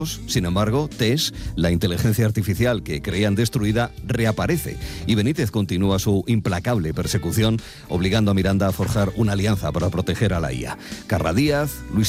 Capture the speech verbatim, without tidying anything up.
Sin embargo, Tess, la inteligencia artificial que creían destruida, reaparece y Benítez continúa su implacable persecución, obligando a Miranda a forjar una alianza para proteger a la I A. Carra Díaz, Luis